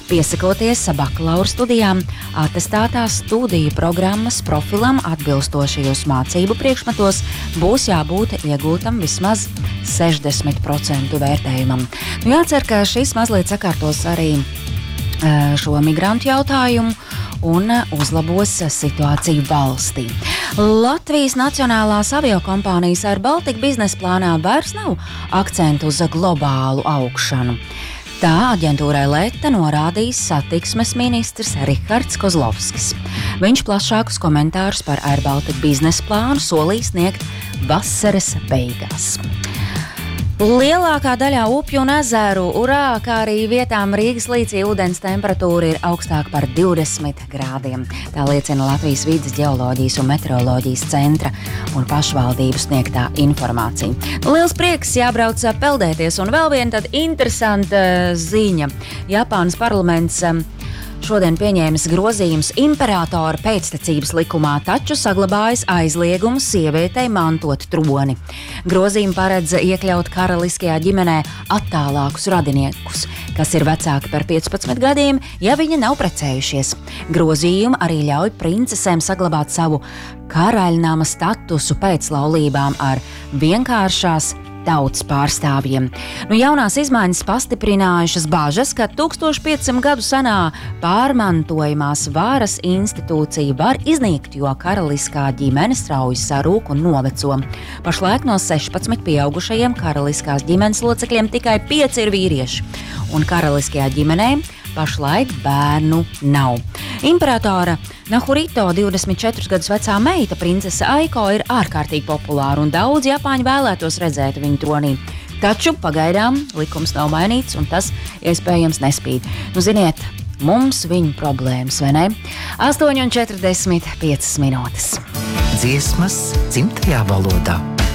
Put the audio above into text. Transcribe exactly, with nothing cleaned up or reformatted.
Piesakoties bakalaura studijām, atestātās studiju programmas profilam atbilstošajos mācību priekšmetos būs jābūt iegūtam vismaz sešdesmit procentu vērtējumam. Nu, jācer, ka šis mazliet sakārtos arī šo migrantu jautājumu un uzlabos situāciju valstī. Latvijas Nacionālās aviokompānijas Air Baltica biznesa plānā vairs nav akcentu uz globālu augšanu. Tā aģentūrai Leta norādījis satiksmes ministrs Rihards Kozlovskis. Viņš plašākus komentārus par Air Baltica biznesa plānu solīs sniegt vasaras beigās. Lielākā daļā upju un ezeru, urā, kā arī vietām Rīgas līcī ūdens temperatūra ir augstāka par divdesmit grādiem. Tā liecina Latvijas vides geoloģijas un meteoroloģijas centra un pašvaldību sniegtā informācija. Liels prieks jābrauc peldēties, un vēl viena tad interesanta ziņa. Japānas parlaments šodien pieņēmis grozījums imperatora pēctecības likumā, taču saglabājas aizliegumu sievietei mantot troni. Grozījumi paredz iekļaut karaliskajā ģimenē attālākus radiniekus, kas ir vecāki par piecpadsmit gadiem, ja viņi nav precējušies. Grozījumi arī ļauj princesēm saglabāt savu karaļnama statusu pēc laulībām ar vienkāršās tautas pārstāvjiem. Nu, jaunās izmaiņas pastiprinājušas bažas, ka tūkstoš piecsimt gadu senā pārmantojamās varas institūcija var iznīkt, jo karaliskā ģimene strauji sarūk un noveco. Pašlaik no sešpadsmit pieaugušajiem karaliskās ģimenes locekļiem tikai pieci ir vīrieši, un karaliskajā ģimenē pašlaik bērnu nav. Imperatora Nahurito divdesmit četrus gadus vecā meita princese Aiko ir ārkārtīgi populāra, un daudz japāņu vēlētos redzēt viņu tronī. Taču pagaidām likums nav mainīts, un tas iespējams nespīd. Nu, ziniet, mums viņu problēmas, vai ne? astoņi un četrdesmit piecas minūtes. Dziesmas dzimtajā valodā.